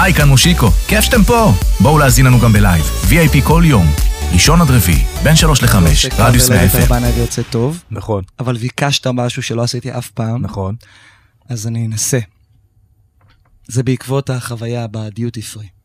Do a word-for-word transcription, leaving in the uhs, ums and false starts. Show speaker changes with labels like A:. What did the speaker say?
A: היי, כאן מושיקו, כיף שאתם פה. בואו להזין לנו גם בלייב, וי איי פי כל יום, ראשון עד רביעי, בין שלוש לחמש, רדיוס מאה אפם.
B: זה יוצא טוב,
C: נכון.
B: אבל ביקשת משהו שלא עשיתי אף פעם.
C: נכון.
B: אז אני אנסה. זה בעקבות החוויה בדיוטי פרי.